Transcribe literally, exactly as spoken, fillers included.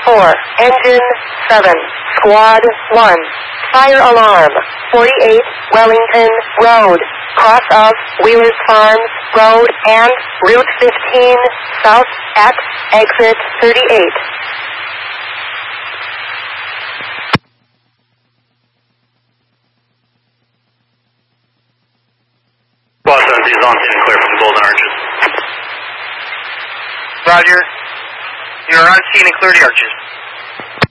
four, engine seven, squad one, fire alarm, forty-eight, Wellington Road, cross of Wheelers Farms Road and Route fifteen, south at exit thirty-eight. Squad seventeen is on scene and clear from the Golden Arches. Roger. You're on scene and clear the arches.